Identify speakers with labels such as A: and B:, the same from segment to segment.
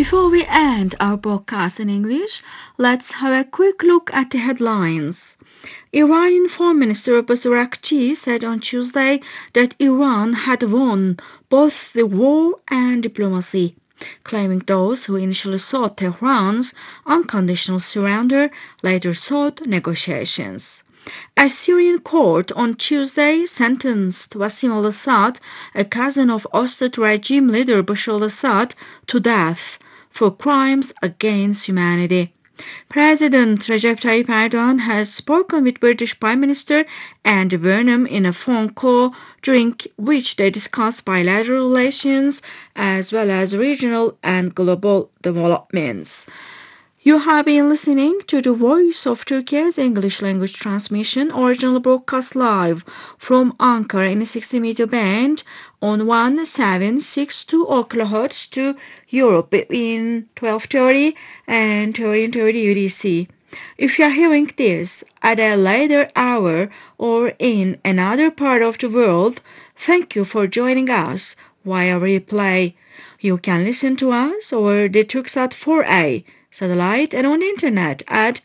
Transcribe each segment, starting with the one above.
A: Before we end our broadcast in English, let's have a quick look at the headlines. Iranian Foreign Minister Abbas Araghchi said on Tuesday that Iran had won both the war and diplomacy, claiming those who initially sought Tehran's unconditional surrender later sought negotiations. A Syrian court on Tuesday sentenced Wassim al-Assad, a cousin of Assad regime leader Bashar al-Assad, to death for crimes against humanity. President Recep Tayyip Erdogan has spoken with British Prime Minister Andy Burnham in a phone call during which they discussed bilateral relations as well as regional and global developments. You have been listening to the Voice of Turkey's English language transmission, original broadcast live from Ankara in a 60-meter band on 1762 kHz to Europe between 12:30 and 13:30 UTC. If you are hearing this at a later hour or in another part of the world, thank you for joining us via replay. You can listen to us over the Turksat 4A satellite and on the internet at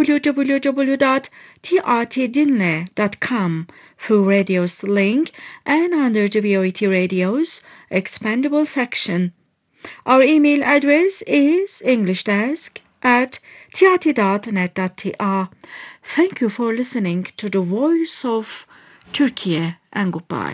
A: www.trtdinle.com through Radio's link and under the VOET Radio's expandable section. Our email address is englishdesk@trt.net.tr. Thank you for listening to the Voice of Turkey and goodbye.